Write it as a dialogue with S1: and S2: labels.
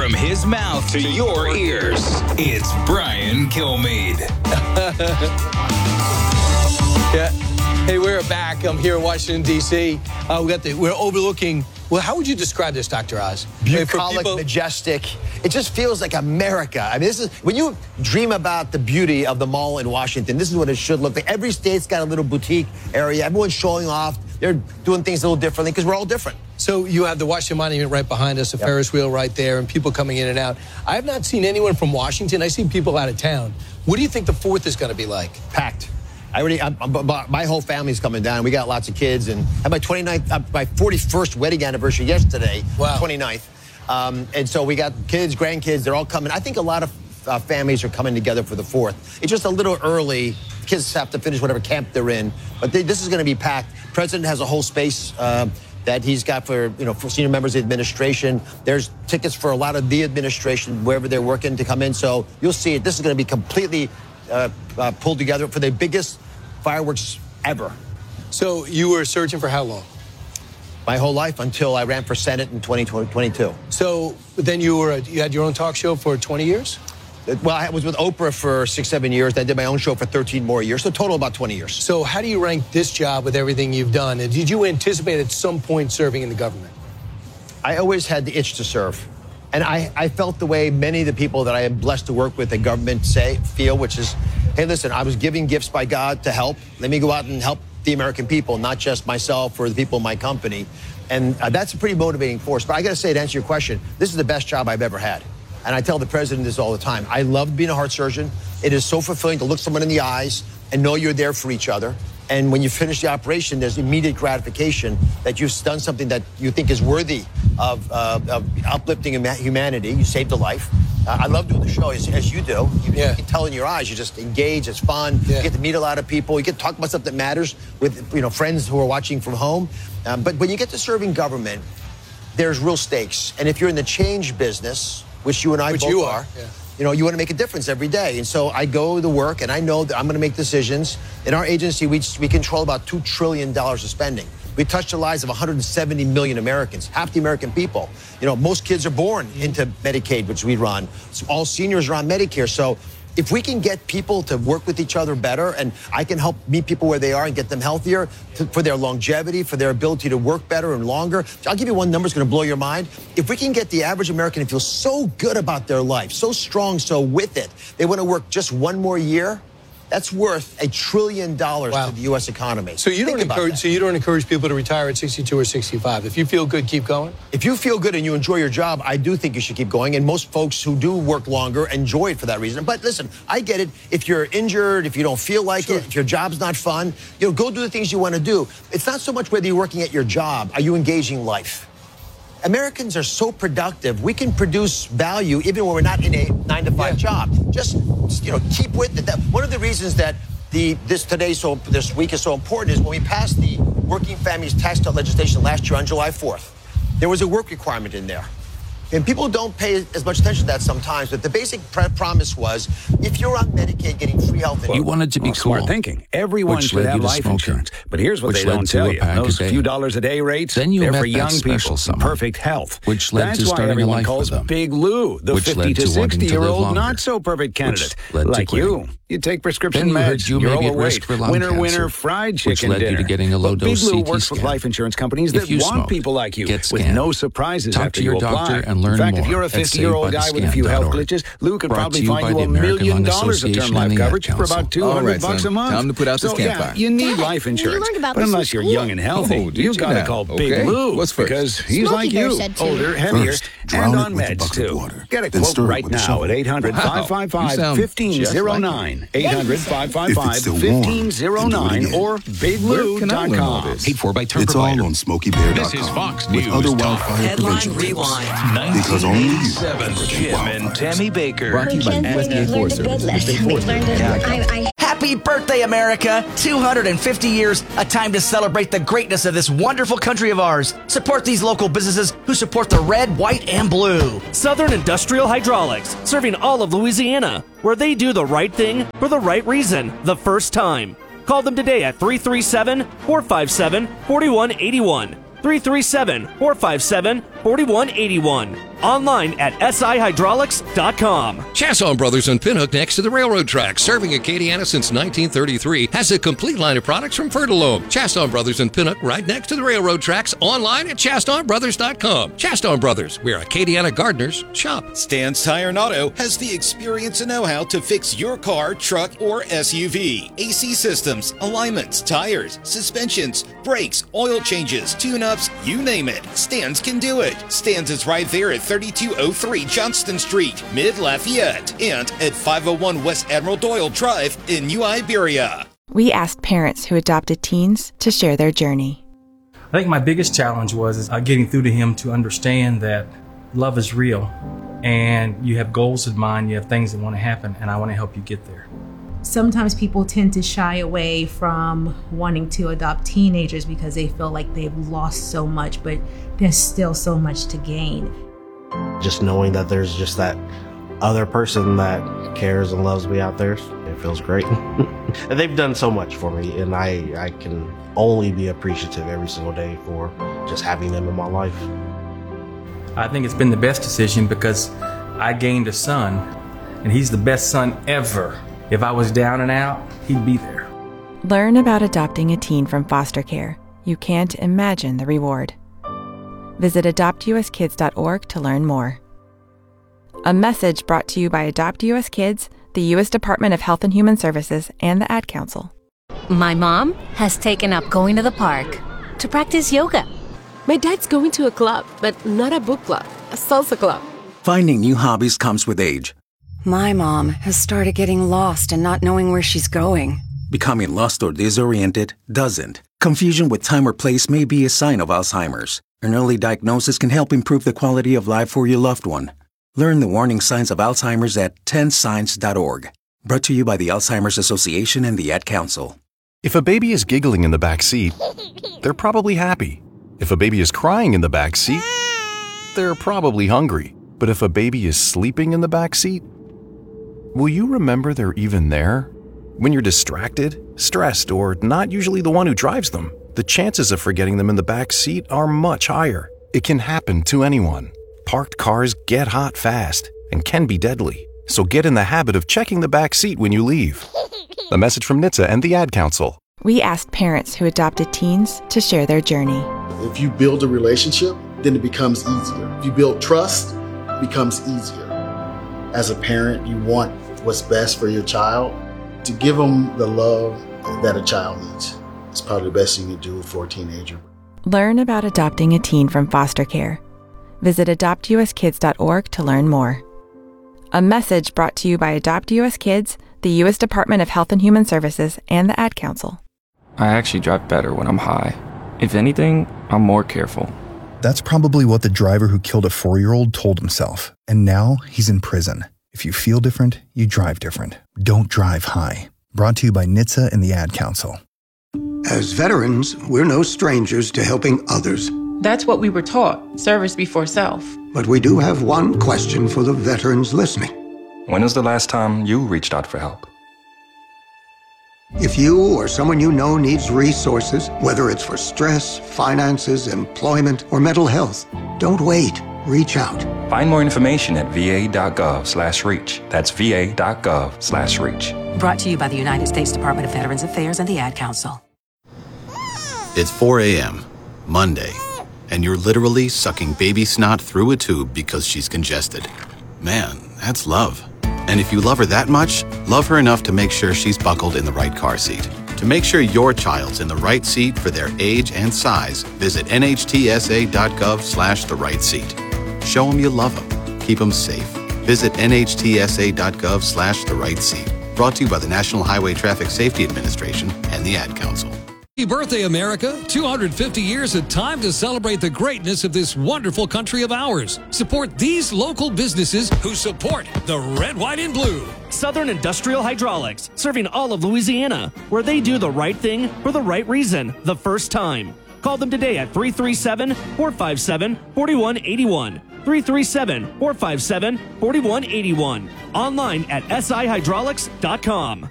S1: From his mouth to your ears, it's Brian Kilmeade.
S2: Yeah. Hey, we're back. I'm here in Washington, D.C. We're overlooking. Well, how would you describe this, Dr. Oz?
S3: Bucolic, majestic. It just feels like America. I mean, this is when you dream about the beauty of the mall in Washington. This is what it should look like. Every state's got a little boutique area. Everyone's showing off. They're doing things a little differently because we're all different.
S2: So you have the Washington Monument right behind us, a Ferris wheel right there, and people coming in and out. I have not seen anyone from Washington. I see people out of town. What do you think the 4th is going to be like?
S3: Packed. My whole family's coming down. We got lots of kids, and had my 41st wedding anniversary yesterday.
S2: Wow.
S3: 29th. And so we got kids, grandkids. They're all coming. I think a lot of families are coming together for the 4th. It's just a little early. Kids have to finish whatever camp they're in, but this is going to be packed. President has a whole space that he's got for senior members of the administration. There's tickets for a lot of the administration wherever they're working to come in. So you'll see it. This is going to be completely pulled together for the biggest fireworks ever.
S2: So you were searching for how long?
S3: My whole life until I ran for Senate in 2022.
S2: So then you had your own talk show for 20 years?
S3: Well, I was with Oprah for 6-7 years. Then I did my own show for 13 more years. So total about 20 years.
S2: So how do you rank this job with everything you've done? And did you anticipate at some point serving in the government?
S3: I always had the itch to serve. And I felt the way many of the people that I am blessed to work with in government feel, which is, hey, listen, I was given gifts by God to help. Let me go out and help the American people, not just myself or the people in my company. And that's a pretty motivating force. But I got to say, to answer your question, this is the best job I've ever had. And I tell the president this all the time. I love being a heart surgeon. It is so fulfilling to look someone in the eyes and know you're there for each other. And when you finish the operation, there's immediate gratification that you've done something that you think is worthy of uplifting humanity. You saved a life. I love doing the show, as you do. You can tell in your eyes. You just engage. It's fun. You get to meet a lot of people. You get to talk about stuff that matters with friends who are watching from home. But when you get to serving government, there's real stakes. And if you're in the change business, which you and I both are. You want to make a difference every day. And so I go to work, and I know that I'm going to make decisions. In our agency, we control about $2 trillion of spending. We touch the lives of 170 million Americans, half the American people. Most kids are born into Medicaid, which we run. So all seniors are on Medicare. So if we can get people to work with each other better, and I can help meet people where they are and get them healthier for their longevity, for their ability to work better and longer. I'll give you one number that's going to blow your mind. If we can get the average American to feel so good about their life, so strong, so with it, they want to work just one more year, that's worth $1 trillion to the U.S. economy.
S2: So you don't encourage people to retire at 62 or 65. If you feel good, keep going?
S3: If you feel good and you enjoy your job, I do think you should keep going. And most folks who do work longer enjoy it for that reason. But listen, I get it. If you're injured, if you don't feel like it, if your job's not fun, go do the things you want to do. It's not so much whether you're working at your job. Are you engaging life? Americans are so productive. We can produce value even when we're not in a 9-to-5 job. Just keep with it. One of the reasons that this week is so important is when we passed the Working Families Tax Cut legislation last year on July 4th, there was a work requirement in there. And people don't pay as much attention to that sometimes, but the basic promise was, if you're on Medicaid getting free health insurance.
S4: You wanted to be
S5: smart thinking. Everyone should have life insurance. But here's what they don't tell you. Those few dollars a day rates, they're for young people. Perfect health.
S4: Which led
S5: That's
S4: to
S5: why
S4: starting
S5: everyone
S4: a life
S5: calls
S4: for them.
S5: Big Lou the 50 to 60-year-old not so perfect candidate. Like you. You take prescription meds, you're overweight, winner, fried chicken
S4: led
S5: dinner.
S4: You to getting a low dose
S5: Big Lou
S4: CT
S5: works
S4: scan.
S5: with life insurance companies that want people like you, with no surprises
S4: Talk
S5: after
S4: to your
S5: you apply.
S4: doctor and learn
S5: In fact,
S4: more
S5: if you're a
S4: at
S5: 50-year-old guy with a few health glitches, Lou could probably find you $1 million of term life coverage for about $200 a month.
S6: Time to put out this campfire.
S5: You need life insurance, but unless you're young and healthy, you've got to call Big Lou because he's like you, older, heavier, and on meds too. Get a quote right now at 800-555-1509, 800-555-1509, or BigLou.com.
S4: Paid for by Term
S6: It's
S4: Provider.
S6: all on SmokeyBear.com.
S1: This is Fox News
S6: with other
S1: Talk.
S6: wildfire
S7: Headline
S6: prevention tips.
S7: Rewind.
S6: Because only you
S1: 97 Jim and Tammy Baker.
S7: Happy birthday, America! 250 years, a time to celebrate the greatness of this wonderful country of ours. Support these local businesses who support the red, white, and blue.
S8: Southern Industrial Hydraulics, serving all of Louisiana, where they do the right thing for the right reason, the first time. Call them today at 337-457-4181. 337-457-4181. Online at sihydraulics.com.
S4: Chasson Brothers in Pinhook, next to the railroad tracks, serving Acadiana since 1933, has a complete line of products from Fertilome. Chasson Brothers in Pinhook, right next to the railroad tracks, online at ChassonBrothers.com. Chasson Brothers, where Acadiana gardeners shop.
S6: Stan's Tire and Auto has the experience and know-how to fix your car, truck, or SUV. AC systems, alignments, tires, suspensions, brakes, oil changes, tune-ups, you name it. Stan's can do it. Stan's is right there at 3203 Johnston Street, Mid-Lafayette, and at 501 West Admiral Doyle Drive in New Iberia.
S9: We asked parents who adopted teens to share their journey.
S10: I think my biggest challenge was getting through to him to understand that love is real and you have goals in mind, you have things that want to happen, and I want to help you get there.
S11: Sometimes people tend to shy away from wanting to adopt teenagers because they feel like they've lost so much, but there's still so much to gain.
S12: Just knowing that there's just that other person that cares and loves me out there, it feels great. And they've done so much for me, and I can only be appreciative every single day for just having them in my life.
S10: I think it's been the best decision because I gained a son, and he's the best son ever. If I was down and out, he'd be there.
S9: Learn about adopting a teen from foster care. You can't imagine the reward. Visit adoptuskids.org to learn more. A message brought to you by Adopt US Kids, the U.S. Department of Health and Human Services, and the Ad Council.
S13: My mom has taken up going to the park to practice yoga.
S14: My dad's going to a club, but not a book club, a salsa club.
S15: Finding new hobbies comes with age.
S16: My mom has started getting lost and not knowing where she's going.
S15: Becoming lost or disoriented doesn't. Confusion with time or place may be a sign of Alzheimer's. An early diagnosis can help improve the quality of life for your loved one. Learn the warning signs of Alzheimer's at 10signs.org. Brought to you by the Alzheimer's Association and the Ad Council.
S17: If a baby is giggling in the back seat, they're probably happy. If a baby is crying in the back seat, they're probably hungry. But if a baby is sleeping in the back seat, will you remember they're even there? When you're distracted, stressed, or not usually the one who drives them, the chances of forgetting them in the back seat are much higher. It can happen to anyone. Parked cars get hot fast and can be deadly. So get in the habit of checking the back seat when you leave. A message from NHTSA and the Ad Council.
S9: We asked parents who adopted teens to share their journey.
S18: If you build a relationship, then it becomes easier. If you build trust, it becomes easier. As a parent, you want what's best for your child. To give them the love that a child needs. It's probably the best thing you can do for a teenager.
S9: Learn about adopting a teen from foster care. Visit adoptuskids.org to learn more. A message brought to you by Adopt US Kids, the U.S. Department of Health and Human Services, and the Ad Council.
S19: I actually drive better when I'm high. If anything, I'm more careful.
S20: That's probably what the driver who killed a 4-year-old told himself, and now he's in prison. If you feel different, you drive different. Don't drive high. Brought to you by NHTSA and the Ad Council.
S21: As veterans, we're no strangers to helping others.
S22: That's what we were taught, service before self.
S21: But we do have one question for the veterans listening.
S19: When was the last time you reached out for help?
S21: If you or someone you know needs resources, whether it's for stress, finances, employment, or mental health, don't wait. Reach out.
S19: Find more information at va.gov/reach. That's va.gov/reach.
S23: Brought to you by the United States Department of Veterans Affairs and the Ad Council.
S24: It's 4 a.m., Monday, and you're literally sucking baby snot through a tube because she's congested. Man, that's love. And if you love her that much, love her enough to make sure she's buckled in the right car seat. To make sure your child's in the right seat for their age and size, visit nhtsa.gov/the right seat. Show them you love them. Keep them safe. Visit nhtsa.gov/the right seat. Brought to you by the National Highway Traffic Safety Administration and the Ad Council.
S4: Happy birthday, America. 250 years of time to celebrate the greatness of this wonderful country of ours. Support these local businesses who support the red, white, and blue.
S8: Southern Industrial Hydraulics, serving all of Louisiana, where they do the right thing for the right reason, the first time. Call them today at 337-457-4181. 337-457-4181. Online at sihydraulics.com.